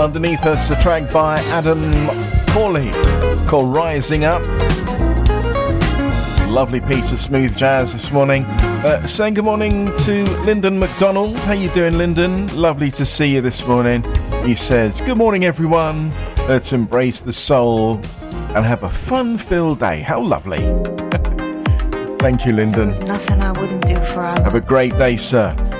Underneath us, a track by Adam Corley called Rising Up. Lovely piece of smooth jazz this morning. Saying good morning to Lyndon McDonald. How you doing, Lyndon? Lovely to see you this morning. He says, good morning, everyone. Let's embrace the soul and have a fun-filled day. How lovely. Thank you, Lyndon. There's nothing I wouldn't do for our love. Have a great day, sir.